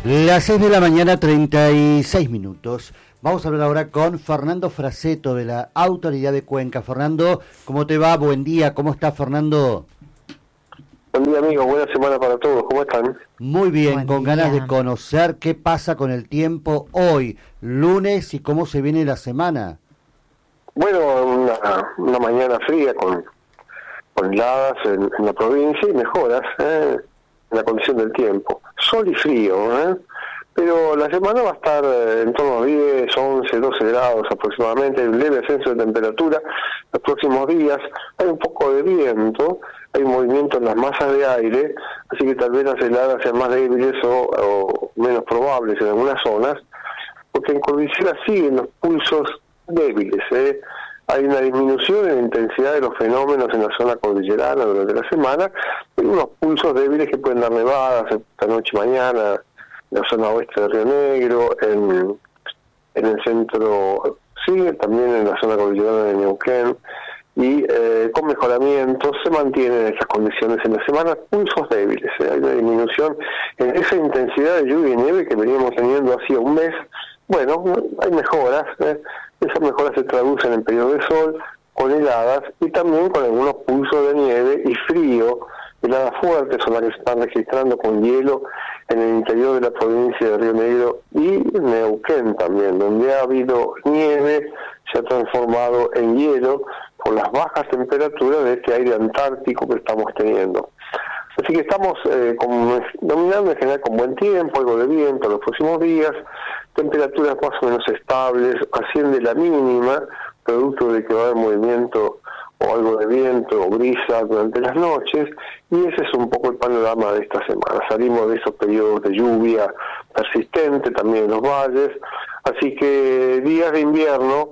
Las 6 de la mañana, 36 minutos. Vamos a hablar ahora con Fernando Fraseto de la Autoridad de Cuenca. Fernando, ¿cómo te va? Buen día. ¿Cómo está, Fernando? Buen día, amigo. Buena semana para todos. ¿Cómo están? Muy bien, Buen con día. ganas de conocer qué pasa con el tiempo hoy, lunes, y cómo se viene la semana. Bueno, una mañana fría con heladas en la provincia y mejoras en la condición del tiempo. Sol y frío, pero la semana va a estar en torno a 10, 11, 12 grados aproximadamente, un leve ascenso de temperatura los próximos días. Hay un poco de viento, hay un movimiento en las masas de aire, así que tal vez las heladas sean más débiles o menos probables en algunas zonas, porque en cordillera siguen los pulsos débiles. Hay una disminución en la intensidad de los fenómenos en la zona cordillerana durante la semana, y unos pulsos débiles que pueden dar nevadas esta noche y mañana en la zona oeste de Río Negro, en el centro, sí, también en la zona cordillerana de Neuquén, y con mejoramientos se mantienen esas condiciones en la semana, pulsos débiles. Hay una disminución en esa intensidad de lluvia y nieve que veníamos teniendo hacía un mes. Bueno, hay mejoras, esas mejoras se traducen en periodos de sol, con heladas y también con algunos pulsos de nieve y frío. Heladas fuertes son las que se están registrando con hielo en el interior de la provincia de Río Negro y Neuquén también, donde ha habido nieve, se ha transformado en hielo por las bajas temperaturas de este aire antártico que estamos teniendo. Así que estamos dominando en general con buen tiempo, algo de viento los próximos días, temperaturas más o menos estables, asciende la mínima, producto de que va a haber movimiento o algo de viento o brisa durante las noches, y ese es un poco el panorama de esta semana. Salimos de esos periodos de lluvia persistente también en los valles, así que días de invierno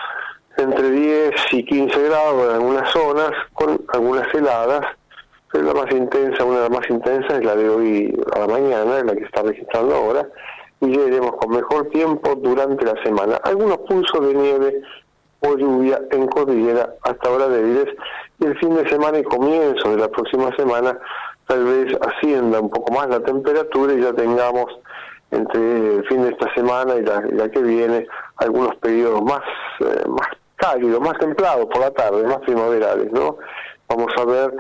entre 10 y 15 grados en algunas zonas, con algunas heladas, pero la más intensa, una de las más intensas es la de hoy a la mañana, es la que se está registrando ahora, y ya iremos con mejor tiempo durante la semana. Algunos pulsos de nieve o lluvia en cordillera hasta ahora débiles, y el fin de semana y comienzo de la próxima semana tal vez ascienda un poco más la temperatura y ya tengamos entre el fin de esta semana y la que viene algunos periodos más cálidos, más templados por la tarde, más primaverales, ¿no? Vamos a ver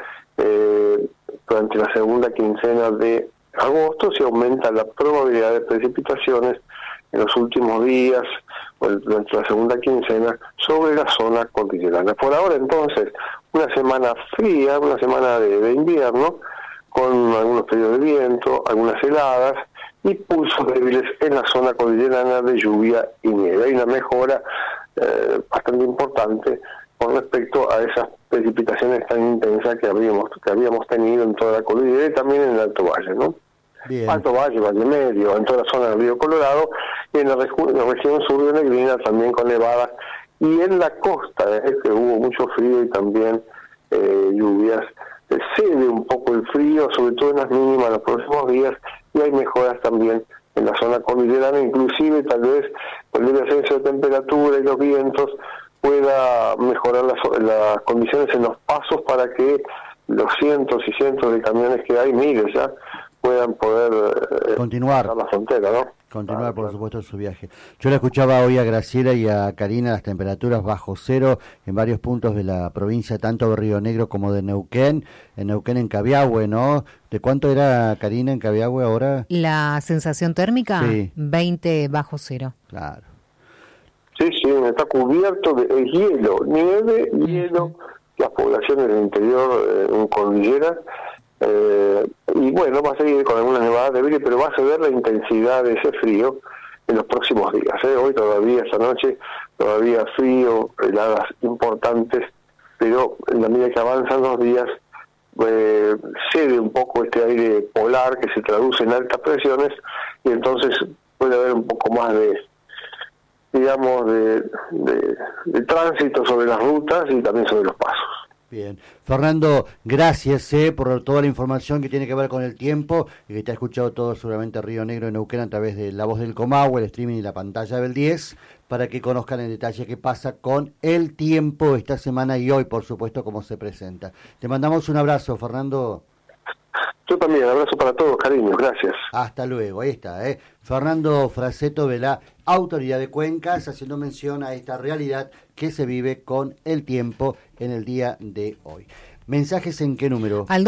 durante la segunda quincena de agosto si aumenta la probabilidad de precipitaciones en los últimos días o durante la segunda quincena sobre la zona cordillerana. Por ahora entonces una semana fría, una semana de invierno con algunos periodos de viento, algunas heladas y pulsos débiles en la zona cordillerana de lluvia y nieve. Hay una mejora bastante importante con respecto a esas precipitaciones tan intensas que habíamos tenido en toda la cordillera y también en el Alto Valle, ¿no? Bien. Alto Valle, Valle Medio, en toda la zona del Río Colorado y en la región sur de Negrina también con nevadas, y en la costa que hubo mucho frío y también lluvias. Cede un poco el frío, sobre todo en las mínimas los próximos días, y hay mejoras también en la zona cordillerana, inclusive tal vez con el ascenso de temperatura y los vientos pueda mejorar las condiciones en los pasos para que los cientos y cientos de camiones que hay, miles ya, puedan poder continuar cruzar la frontera, ¿no? Continuar, por supuesto, su viaje. Yo la escuchaba hoy a Graciela y a Karina, las temperaturas bajo cero en varios puntos de la provincia, tanto de Río Negro como de Neuquén. En Neuquén, en Cabiahue, ¿no? ¿De cuánto era, Karina, en Cabiahue ahora? La sensación térmica, Sí. 20 bajo cero. Claro. Sí, está cubierto de hielo, nieve, hielo, las poblaciones del interior en cordillera, y bueno, va a seguir con algunas nevadas débiles, pero va a ceder la intensidad de ese frío en los próximos días. Hoy todavía, esta noche, todavía frío, heladas importantes, pero en la medida que avanzan los días, cede un poco este aire polar que se traduce en altas presiones, y entonces puede haber un poco más de tránsito sobre las rutas y también sobre los pasos. Bien. Fernando, gracias por toda la información que tiene que ver con el tiempo y que te ha escuchado todo seguramente Río Negro y Neuquén a través de La Voz del Comahue, el streaming y la pantalla del 10, para que conozcan en detalle qué pasa con el tiempo esta semana y hoy, por supuesto, cómo se presenta. Te mandamos un abrazo, Fernando. Yo también, abrazo para todos, cariños, gracias. Hasta luego, ahí está, Fernando Fraseto de la Autoridad de Cuencas, haciendo mención a esta realidad que se vive con el tiempo en el día de hoy. ¿Mensajes en qué número? Al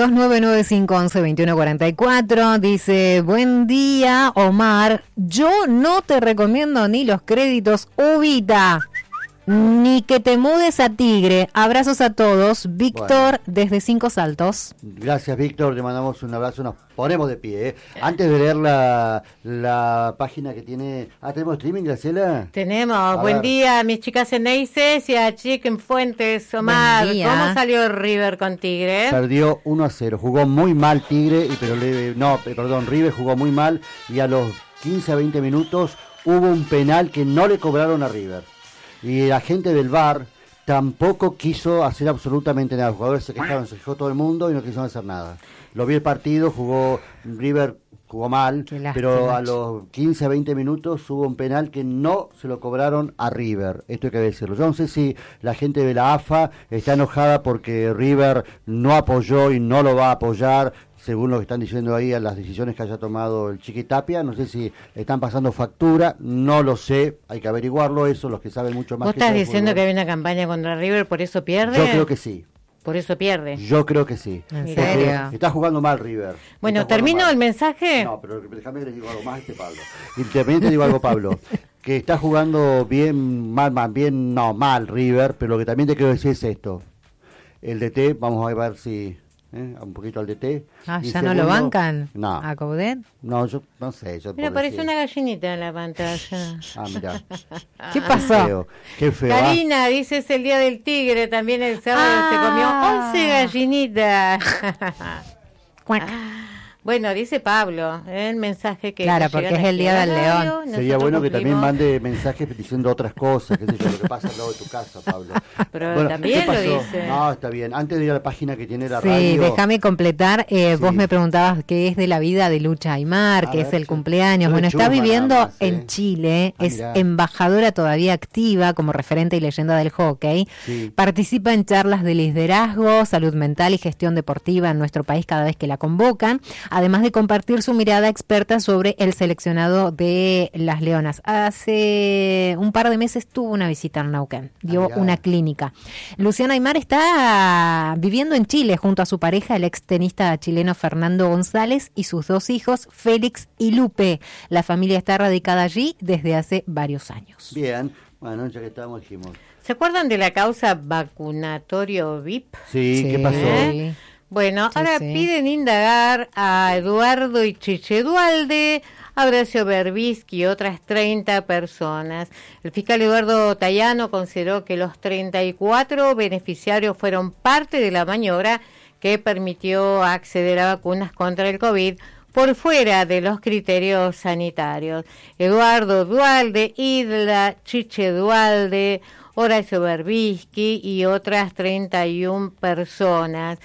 2995112144 dice, buen día, Omar, yo no te recomiendo ni los créditos Ubita, ni que te mudes a Tigre. Abrazos a todos. Víctor, desde Cinco Saltos. Gracias, Víctor, le mandamos un abrazo, nos ponemos de pie. Antes de leer la página que tiene... ¿tenemos streaming, Graciela? Tenemos. Buen día, mis chicas Eneises y a Chicken Fuentes. Omar, ¿cómo salió River con Tigre? Perdió 1-0, jugó muy mal Tigre, River jugó muy mal y a los 15 a 20 minutos hubo un penal que no le cobraron a River. Y la gente del VAR tampoco quiso hacer absolutamente nada. Los jugadores se quejaron, se quejó todo el mundo y no quisieron hacer nada. Lo vi el partido, River jugó mal, pero a los 15 a 20 minutos hubo un penal que no se lo cobraron a River. Esto hay que decirlo. Yo no sé si la gente de la AFA está enojada porque River no apoyó y no lo va a apoyar, según lo que están diciendo ahí, a las decisiones que haya tomado el Chiqui Tapia. No sé si están pasando factura, no lo sé, hay que averiguarlo eso, los que saben mucho más. ¿Vos estás diciendo que hay una campaña contra River, por eso pierde? Yo creo que sí. Por eso pierde. Yo creo que sí. ¿En serio? Está jugando mal River. Bueno, ¿termino el mensaje? No, pero déjame que le digo algo más Pablo. Y también te digo algo, Pablo, que está jugando mal River, pero lo que también te quiero decir es esto. El DT, vamos a ver si... un poquito al DT. ¿Ya segundo, no lo bancan? No. ¿A Coudet? No, yo no sé. Mira, parece una gallinita en la pantalla. Mira. ¿Qué pasó? Qué feo. Karina, dice, es el día del tigre, también el sábado se comió 11 gallinitas. Bueno, dice Pablo, el mensaje que... Claro, porque es el Día del León. Sería bueno que también mande mensajes diciendo otras cosas, qué sé yo, lo que pasa al lado de tu casa, Pablo. Pero también lo dice. No, está bien. Antes de ir a la página que tiene la radio... Sí, déjame completar. Vos me preguntabas qué es de la vida de Lucha Aymar, que es el cumpleaños. Bueno, está viviendo en Chile, es embajadora todavía activa como referente y leyenda del hockey. Sí. Participa en charlas de liderazgo, salud mental y gestión deportiva en nuestro país cada vez que la convocan, además de compartir su mirada experta sobre el seleccionado de las Leonas. Hace un par de meses tuvo una visita en Neuquén, dio una clínica. Luciana Aymar está viviendo en Chile junto a su pareja, el extenista chileno Fernando González, y sus dos hijos, Félix y Lupe. La familia está radicada allí desde hace varios años. Bien, bueno, ya que estamos dijimos. ¿Se acuerdan de la causa vacunatorio VIP? Sí, ¿qué pasó? Bueno, ahora piden indagar a Eduardo Ichiche Dualde, a Horacio Berbisky y otras 30 personas. El fiscal Eduardo Tayano consideró que los 34 beneficiarios fueron parte de la maniobra que permitió acceder a vacunas contra el COVID por fuera de los criterios sanitarios. Eduardo Dualde, Isla Chiche Dualde, Horacio Berbisky y otras 31 personas.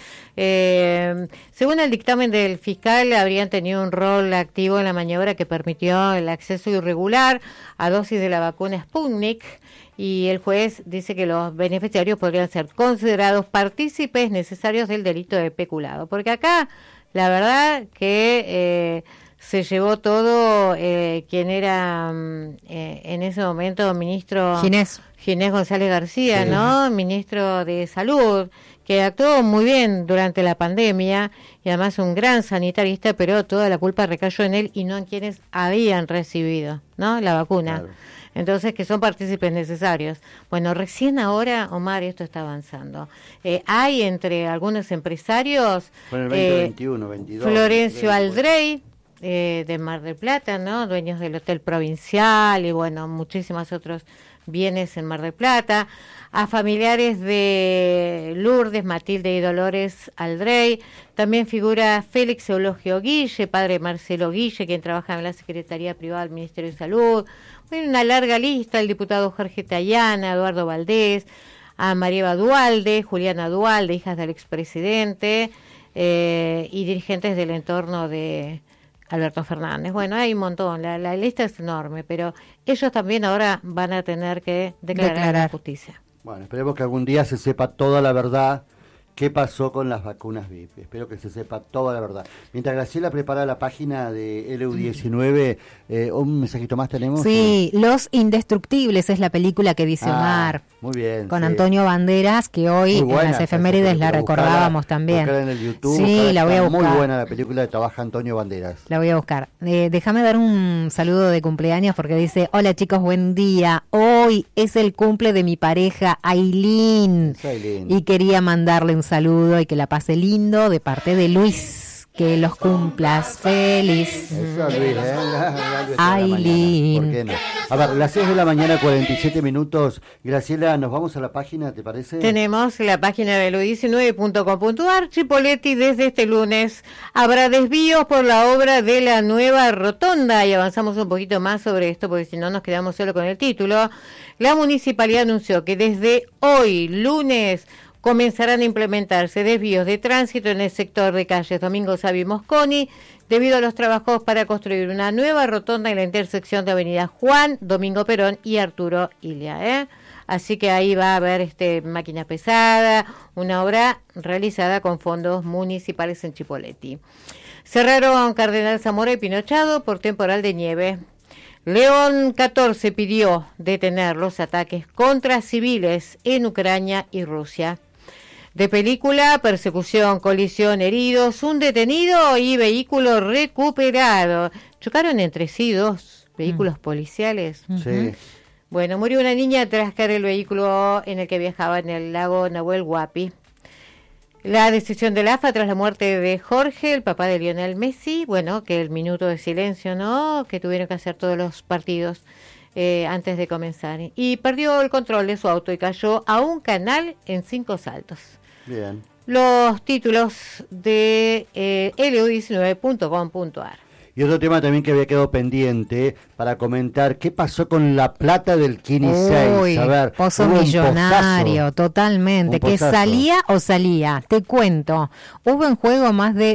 Según el dictamen del fiscal, habrían tenido un rol activo en la maniobra que permitió el acceso irregular a dosis de la vacuna Sputnik, y el juez dice que los beneficiarios podrían ser considerados partícipes necesarios del delito de peculado. Porque acá, la verdad que... se llevó todo quien era en ese momento ministro Ginés González García, ¿no? Ministro de Salud, que actuó muy bien durante la pandemia y además un gran sanitarista, pero toda la culpa recayó en él y no en quienes habían recibido, ¿no?, la vacuna. Claro. Entonces, que son partícipes necesarios. Bueno, recién ahora, Omar, esto está avanzando. Hay entre algunos empresarios... Bueno, el 2021, 22... Florencio Aldrey, de Mar del Plata, ¿no?, dueños del Hotel Provincial y bueno, muchísimos otros bienes en Mar del Plata, a familiares de Lourdes, Matilde y Dolores Aldrey. También figura Félix Eulogio Guille, padre de Marcelo Guille, quien trabaja en la Secretaría Privada del Ministerio de Salud. Bueno, una larga lista: el diputado Jorge Tayana, Eduardo Valdés, a Marieva Dualde, Juliana Dualde, hijas del expresidente, y dirigentes del entorno de Alberto Fernández. Bueno, hay un montón, la lista es enorme, pero ellos también ahora van a tener que declarar la justicia. Bueno, esperemos que algún día se sepa toda la verdad qué pasó con las vacunas VIP. Espero que se sepa toda la verdad. Mientras Graciela prepara la página de LU19, un mensajito más tenemos. Sí, Los Indestructibles es la película que dice Omar. Muy bien. Con Antonio Banderas, que hoy en las efemérides la recordábamos también. En el YouTube, sí, la voy a buscar. Muy buena la película que trabaja Antonio Banderas. La voy a buscar. Déjame dar un saludo de cumpleaños porque dice: hola chicos, buen día. Hoy es el cumple de mi pareja Ailín. Y quería mandarle un saludo y que la pase lindo de parte de Luis. Que los cumplas feliz. Eso, Luis, Ailín. ¿Por qué no? A ver, las 6 de la mañana, 47 minutos. Graciela, ¿nos vamos a la página, te parece? Tenemos la página de lo19.com.ar. Chipoleti, desde este lunes habrá desvíos por la obra de la nueva rotonda. Y avanzamos un poquito más sobre esto, porque si no nos quedamos solo con el título. La municipalidad anunció que desde hoy, lunes, comenzarán a implementarse desvíos de tránsito en el sector de calles Domingo Sabio y Mosconi debido a los trabajos para construir una nueva rotonda en la intersección de Avenida Juan, Domingo Perón y Arturo Illia. Así que ahí va a haber máquina pesada, una obra realizada con fondos municipales en Chipoleti. Cerraron Cardenal Zamora y Pinochado por temporal de nieve. León 14 pidió detener los ataques contra civiles en Ucrania y Rusia. De película, persecución, colisión, heridos, un detenido y vehículo recuperado. Chocaron entre sí dos vehículos policiales. Sí. Bueno, murió una niña tras caer el vehículo en el que viajaba en el lago Nahuel Huapi. La decisión del AFA tras la muerte de Jorge, el papá de Lionel Messi, bueno, que el minuto de silencio, ¿no?, que tuvieron que hacer todos los partidos antes de comenzar. Y perdió el control de su auto y cayó a un canal en 5 saltos. Bien. Los títulos de lu19.com.ar. Y otro tema también que había quedado pendiente para comentar, ¿qué pasó con la plata del Kini 6? A ver, pozo millonario, totalmente, que salía o salía. Te cuento, hubo en juego más de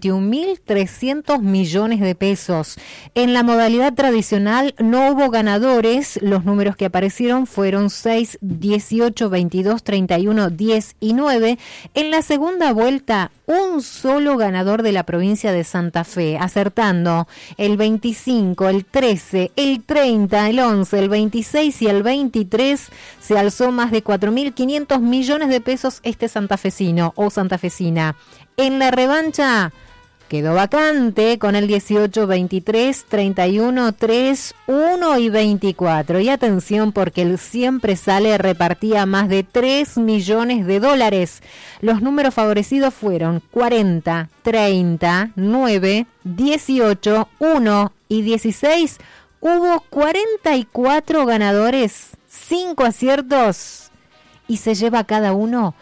21.300 millones de pesos. En la modalidad tradicional no hubo ganadores, los números que aparecieron fueron 6, 18, 22, 31, 10 y 9. En la segunda vuelta, un solo ganador de la provincia de Santa Fe, acertando el 25, el 13, el 30, el 11, el 26 y el 23, se alzó más de 4.500 millones de pesos este santafesino o santafesina. En la revancha quedó vacante con el 18, 23, 31, 3, 1 y 24. Y atención, porque el siempre sale repartía más de 3 millones de dólares. Los números favorecidos fueron 40, 30, 9, 18, 1 y 16. Hubo 44 ganadores, 5 aciertos y se lleva cada uno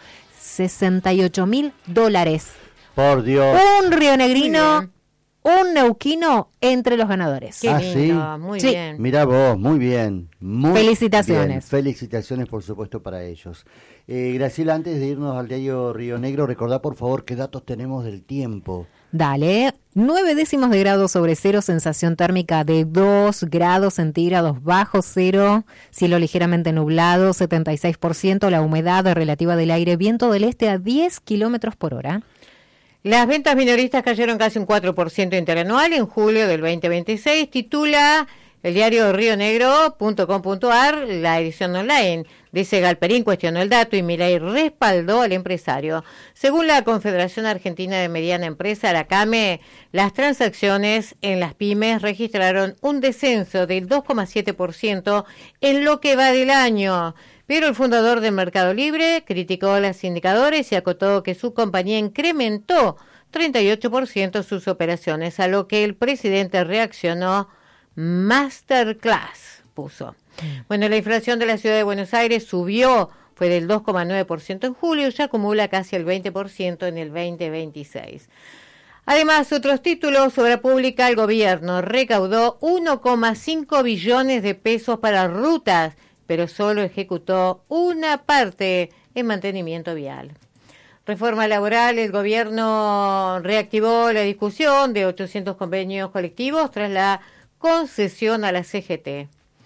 $68.000. Por Dios. Un rionegrino, un neuquino entre los ganadores. Qué lindo, ¿sí? Muy sí. bien. Mirá vos, muy bien. Muy felicitaciones. Bien. Felicitaciones, por supuesto, para ellos. Graciela, antes de irnos al diario Río Negro, recordá, por favor, qué datos tenemos del tiempo. Dale, 9 décimos de grado sobre cero, sensación térmica de 2 grados centígrados bajo cero, cielo ligeramente nublado, 76%, la humedad relativa del aire, viento del este a 10 kilómetros por hora. Las ventas minoristas cayeron casi un 4% interanual en julio del 2026, titula el diario rionegro.com.ar, la edición online. Dice: Galperín cuestionó el dato y Milei respaldó al empresario. Según la Confederación Argentina de Mediana Empresa, la CAME, las transacciones en las pymes registraron un descenso del 2,7% en lo que va del año. Pero el fundador de Mercado Libre criticó los indicadores y acotó que su compañía incrementó 38% sus operaciones, a lo que el presidente reaccionó: Masterclass, puso. Bueno, la inflación de la ciudad de Buenos Aires subió, fue del 2,9% en julio, ya acumula casi el 20% en el 2026. Además, otros títulos: obra pública, el gobierno recaudó 1,5 billones de pesos para rutas, pero solo ejecutó una parte en mantenimiento vial. Reforma laboral, el gobierno reactivó la discusión de 800 convenios colectivos tras la concesión a la CGT.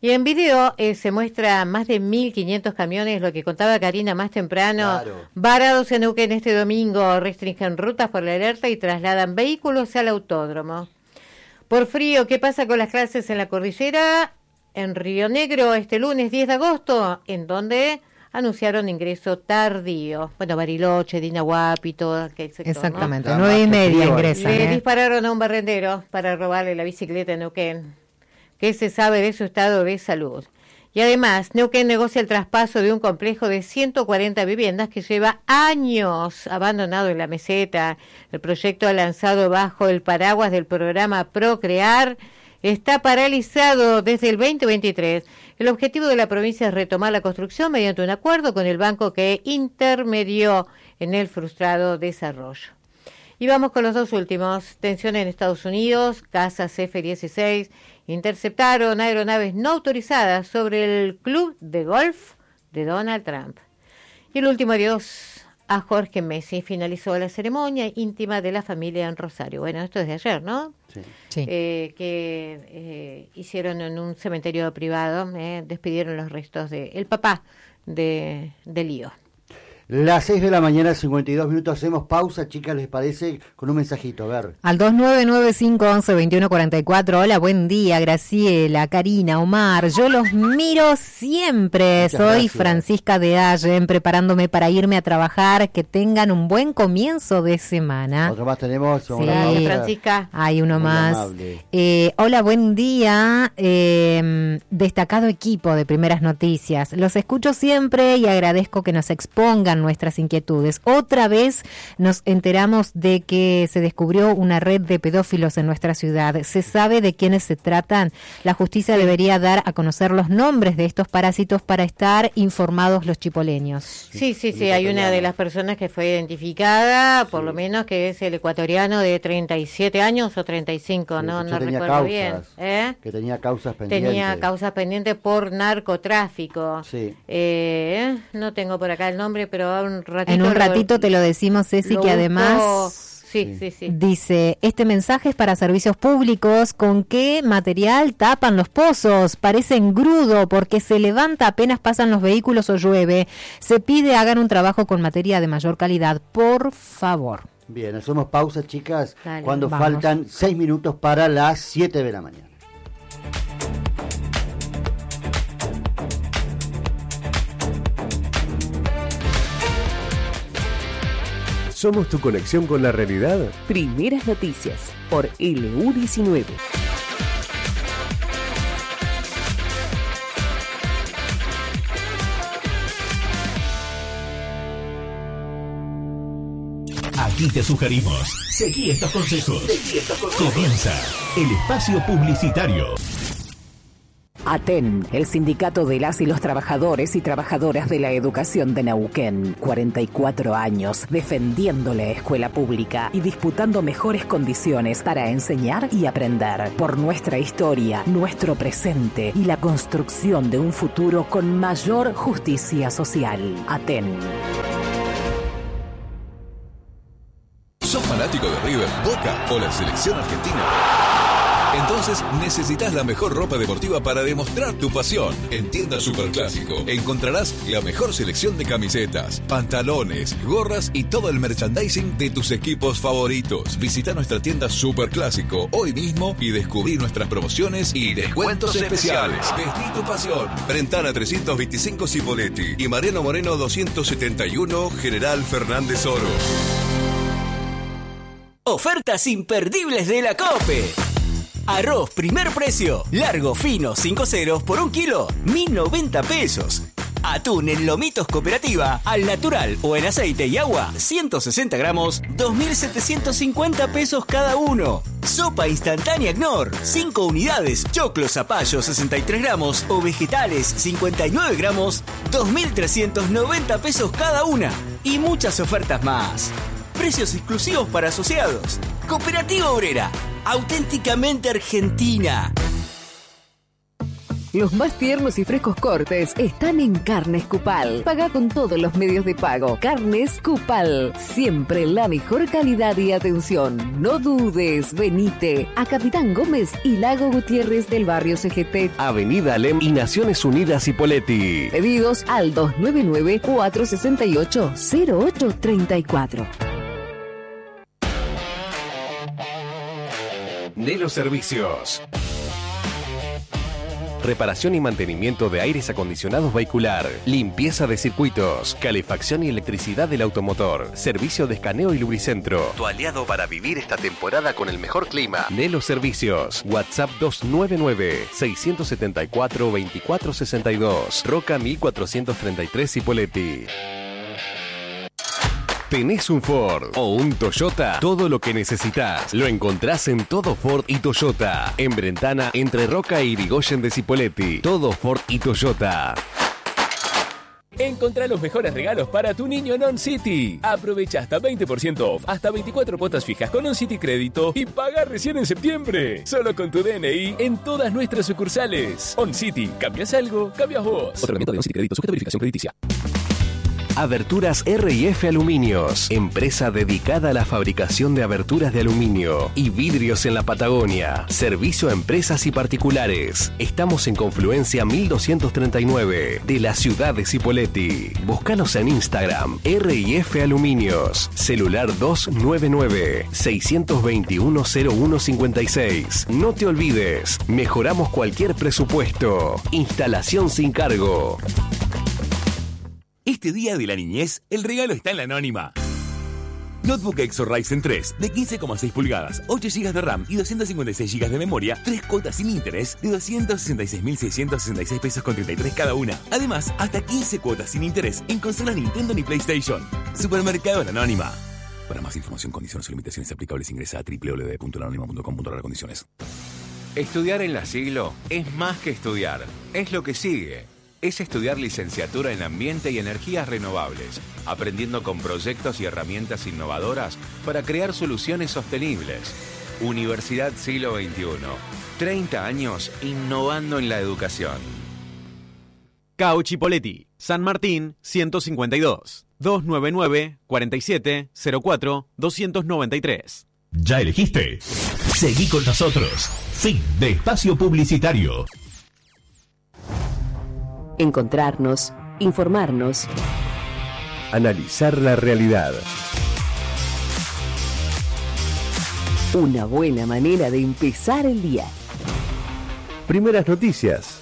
Y en video se muestra más de 1.500 camiones, lo que contaba Karina más temprano, varados en Neuquén este domingo, restringen rutas por la alerta y trasladan vehículos al autódromo. Por frío, ¿qué pasa con las clases en la cordillera? En Río Negro este lunes 10 de agosto, en donde anunciaron ingreso tardío. Bueno, Bariloche, Dinahuapi, todo aquel sector. Exactamente, ¿no? 9:30 ingresan. Le dispararon a un barrendero para robarle la bicicleta en Neuquén. ¿Qué se sabe de su estado de salud? Y además, Neuquén negocia el traspaso de un complejo de 140 viviendas que lleva años abandonado en la meseta. El proyecto lanzado bajo el paraguas del programa Procrear está paralizado desde el 2023. El objetivo de la provincia es retomar la construcción mediante un acuerdo con el banco que intermedió en el frustrado desarrollo. Y vamos con los dos últimos. Tensión en Estados Unidos, casas F-16 interceptaron aeronaves no autorizadas sobre el club de golf de Donald Trump. Y el último adiós a Jorge Messi. Finalizó la ceremonia íntima de la familia en Rosario. Bueno, esto es de ayer, ¿no? Sí. Que hicieron en un cementerio privado, despidieron los restos del papá de Lío. Las 6 de la mañana, 52 minutos, hacemos pausa, chicas, ¿les parece? Con un mensajito, a ver. Al 2995112144, hola, buen día, Graciela, Karina, Omar, yo los miro siempre. Muchas Soy gracias. Francisca de Allen, preparándome para irme a trabajar, que tengan un buen comienzo de semana. Otro más tenemos. Sí, Francisca. Hay uno muy más. Hola, buen día, destacado equipo de Primeras Noticias. Los escucho siempre y agradezco que nos expongan nuestras inquietudes. Otra vez nos enteramos de que se descubrió una red de pedófilos en nuestra ciudad. ¿Se sabe de quiénes se tratan? La justicia debería dar a conocer los nombres de estos parásitos para estar informados los chipoleños. Sí, hay una de las personas que fue identificada, por lo menos, que es el ecuatoriano de 37 años o 35, no recuerdo causas, bien. Que tenía causas pendientes. Tenía causas pendientes por narcotráfico. Sí. No tengo por acá el nombre, pero en un ratito te lo decimos, Ceci, que además dice, este mensaje es para servicios públicos. ¿Con qué material tapan los pozos? Parece engrudo porque se levanta apenas pasan los vehículos o llueve. Se pide hagan un trabajo con materia de mayor calidad, por favor. Bien, hacemos pausa, chicas. Dale, cuando vamos. Faltan 6 minutos para las 7 de la mañana. ¿Somos tu conexión con la realidad? Primeras Noticias por LU19. Aquí te sugerimos, seguí estos consejos. Comienza el espacio publicitario. ATEN, el sindicato de las y los trabajadores y trabajadoras de la educación de Neuquén. 44 años defendiendo la escuela pública y disputando mejores condiciones para enseñar y aprender. Por nuestra historia, nuestro presente y la construcción de un futuro con mayor justicia social. ATEN. ¿Sos fanático de River, Boca o la selección argentina? Entonces necesitas la mejor ropa deportiva para demostrar tu pasión. En Tienda Superclásico encontrarás la mejor selección de camisetas, pantalones, gorras y todo el merchandising de tus equipos favoritos. Visita nuestra tienda Superclásico hoy mismo y descubrí nuestras promociones y descuentos especiales. Vestí tu pasión. Brentana 325 Cipolletti y Mariano Moreno 271 General Fernández Oro. Ofertas imperdibles de la COPE. Arroz primer precio, largo fino 5 ceros por 1 kilo, 1.090 pesos. Atún en Lomitos Cooperativa, al natural o en aceite y agua, 160 gramos, 2.750 pesos cada uno. Sopa instantánea Knorr, 5 unidades, choclo zapallo 63 gramos o vegetales 59 gramos, 2.390 pesos cada una. Y muchas ofertas más. Precios exclusivos para asociados. Cooperativa Obrera, auténticamente argentina. Los más tiernos y frescos cortes están en Carnes Cupal. Paga con todos los medios de pago. Carnes Cupal. Siempre la mejor calidad y atención. No dudes, venite a Capitán Gómez y Lago Gutiérrez del barrio CGT. Avenida Alem y Naciones Unidas Ipoleti. Pedidos al 299-468-0834. Nelo Servicios. Reparación y mantenimiento de aires acondicionados vehicular, limpieza de circuitos, calefacción y electricidad del automotor, servicio de escaneo y lubricentro. Tu aliado para vivir esta temporada con el mejor clima. Nelo Servicios. WhatsApp 299-674-2462. Roca 1433 Ipoleti. ¿Tenés un Ford o un Toyota? Todo lo que necesitas lo encontrás en Todo Ford y Toyota. En Brentana, entre Roca y Irigoyen de Cipolletti. Todo Ford y Toyota. Encontrá los mejores regalos para tu niño en On City. Aprovecha hasta 20% off, hasta 24 cuotas fijas con On City Crédito y paga recién en septiembre. Solo con tu DNI en todas nuestras sucursales. On City, ¿cambias algo? Cambias vos. Otorgamiento de On City Crédito, sujeta a verificación crediticia. Aberturas R&F Aluminios, empresa dedicada a la fabricación de aberturas de aluminio y vidrios en la Patagonia. Servicio a empresas y particulares. Estamos en Confluencia 1239 de la ciudad de Cipolletti. Búscanos en Instagram, R&F Aluminios. Celular 299-621-0156. No te olvides, mejoramos cualquier presupuesto. Instalación sin cargo. Este día de la niñez, el regalo está en la Anónima. Notebook Exo Ryzen 3 de 15,6 pulgadas, 8 GB de RAM y 256 GB de memoria, 3 cuotas sin interés de 266.666 pesos con 33 cada una. Además, hasta 15 cuotas sin interés en consolas Nintendo ni PlayStation. Supermercado La Anónima. Para más información, condiciones y limitaciones aplicables, ingresa a www.lanonima.com.ar/condiciones. Estudiar en La Siglo es más que estudiar, es lo que sigue. Es estudiar licenciatura en Ambiente y Energías Renovables, aprendiendo con proyectos y herramientas innovadoras para crear soluciones sostenibles. Universidad Siglo XXI. 30 años innovando en la educación. CAO Chipolletti, San Martín 152, 299-4704-293. ¿Ya elegiste? Seguí con nosotros. Fin de espacio publicitario. Encontrarnos, informarnos. Analizar la realidad. Una buena manera de empezar el día. Primeras noticias.